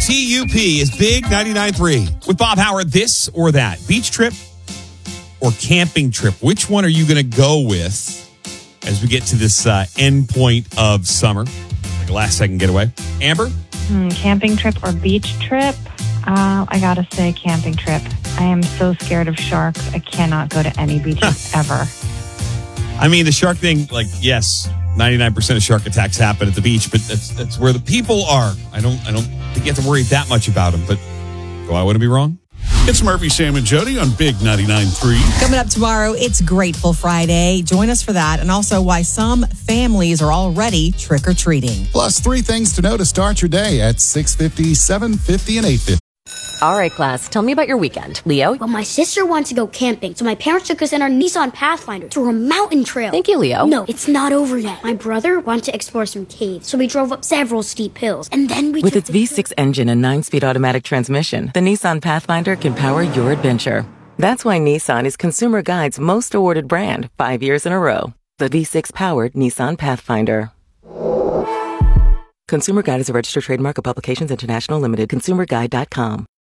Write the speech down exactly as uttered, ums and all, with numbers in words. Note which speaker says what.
Speaker 1: T U P is Big ninety-nine point three. With Bob Howard, this or that? Beach trip or camping trip? Which one are you going to go with as we get to this uh, end point of summer? Like a last second getaway. Amber?
Speaker 2: Hmm, camping trip or beach trip? Uh, I got to say camping trip. I am so scared of sharks. I cannot go to any beaches ever.
Speaker 1: I mean, the shark thing, like, yes, ninety-nine percent of shark attacks happen at the beach, but that's that's where the people are. I don't I don't think you have to worry that much about them, but do I want to be wrong?
Speaker 3: It's Murphy, Sam, and Jody on Big ninety-nine point three.
Speaker 4: Coming up tomorrow, it's Grateful Friday. Join us for that, and also why some families are already trick-or-treating.
Speaker 5: Plus, three things to know to start your day at six fifty, seven fifty, and eight fifty.
Speaker 6: All right, class, tell me about your weekend. Leo?
Speaker 7: Well, my sister wanted to go camping, so my parents took us in our Nissan Pathfinder to a mountain trail.
Speaker 6: Thank you, Leo.
Speaker 7: No, it's not over yet. My brother wanted to explore some caves, so we drove up several steep hills, and then we
Speaker 8: With
Speaker 7: took
Speaker 8: its V six engine and nine-speed automatic transmission, the Nissan Pathfinder can power your adventure. That's why Nissan is Consumer Guide's most awarded brand five years in a row. The V six-powered Nissan Pathfinder. Consumer Guide is a registered trademark of Publications International Limited. consumer guide dot com.